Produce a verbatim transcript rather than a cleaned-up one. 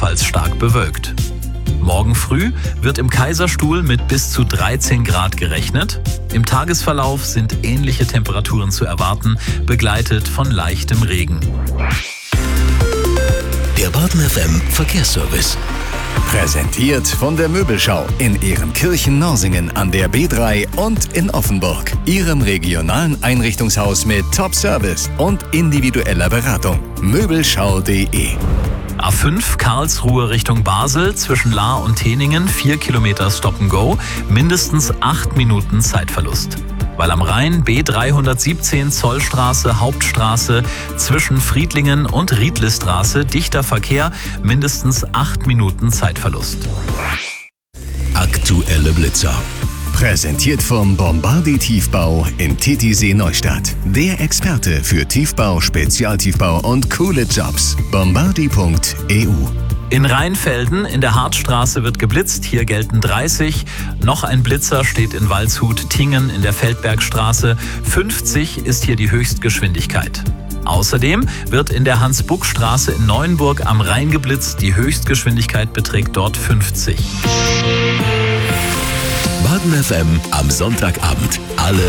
ebenfalls stark bewölkt. Morgen früh wird im Kaiserstuhl mit bis zu dreizehn Grad gerechnet. Im Tagesverlauf sind ähnliche Temperaturen zu erwarten, begleitet von leichtem Regen. Der Baden F M Verkehrsservice. Präsentiert von der Möbelschau in Ehrenkirchen-Norsingen an der B drei und in Offenburg. Ihrem regionalen Einrichtungshaus mit Top-Service und individueller Beratung. Möbelschau punkt de. A fünf Karlsruhe Richtung Basel zwischen Lahr und Teningen, vier Kilometer Stop and Go, mindestens acht Minuten Zeitverlust. Weil am Rhein B dreihundertsiebzehn Zollstraße, Hauptstraße zwischen Friedlingen und Riedlestraße, dichter Verkehr, mindestens acht Minuten Zeitverlust. Aktuelle Blitzer. Präsentiert vom Bombardi Tiefbau in Titisee Neustadt. Der Experte für Tiefbau, Spezialtiefbau und coole Jobs. bombardi punkt e u. In Rheinfelden in der Hartstraße wird geblitzt, hier gelten dreißig. Noch ein Blitzer steht in Waldshut-Tingen in der Feldbergstraße. fünfzig ist hier die Höchstgeschwindigkeit. Außerdem wird in der Hans-Buck-Straße in Neuenburg am Rhein geblitzt. Die Höchstgeschwindigkeit beträgt dort fünfzig. Baden F M am Sonntagabend. Alle